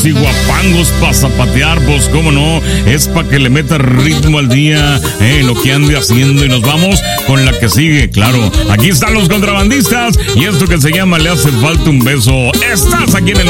Y guapangos para zapatear, pues cómo no, es para que le meta ritmo al día, lo que ande haciendo, y nos vamos con la que sigue, claro. Aquí están los contrabandistas y esto que se llama Le hace falta un beso. Estás aquí en el